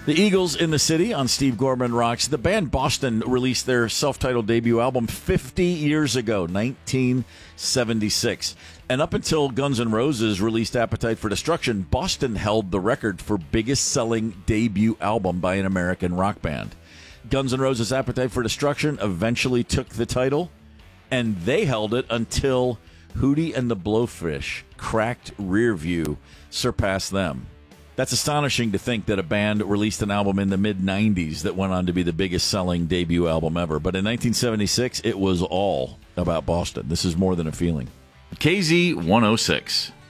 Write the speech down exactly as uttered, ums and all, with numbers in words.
The Eagles in the City on Steve Gorman Rocks. The band Boston released their self-titled debut album fifty years ago, nineteen seventy-six. And up until Guns N' Roses released Appetite for Destruction, Boston held the record for biggest-selling debut album by an American rock band. Guns N' Roses' Appetite for Destruction eventually took the title, and they held it until Hootie and the Blowfish, Cracked Rear View, surpassed them. That's astonishing to think that a band released an album in the mid nineties that went on to be the biggest selling debut album ever. But in nineteen seventy-six, it was all about Boston. This is More Than a Feeling. K Z one oh six.